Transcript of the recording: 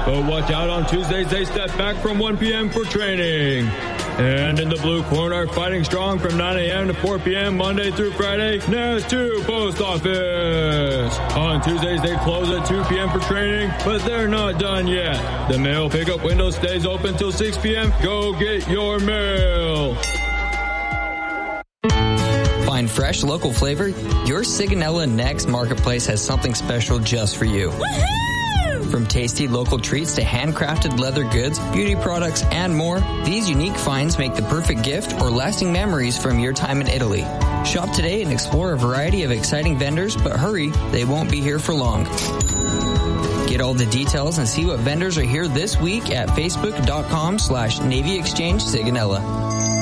But watch out, on Tuesdays they step back from 1 p.m. for training. And in the blue corner, fighting strong from 9 a.m. to 4 p.m. Monday through Friday, Nest 2 Post Office. On Tuesdays, they close at 2 p.m. for training, but they're not done yet. The mail pickup window stays open till 6 p.m. Go get your mail. Find fresh, local flavor? Your Sigonella Next Marketplace has something special just for you. Woohoo! From tasty local treats to handcrafted leather goods, beauty products, and more, these unique finds make the perfect gift or lasting memories from your time in Italy. Shop today and explore a variety of exciting vendors, but hurry, they won't be here for long. Get all the details and see what vendors are here this week at facebook.com/Navy Exchange Sigonella.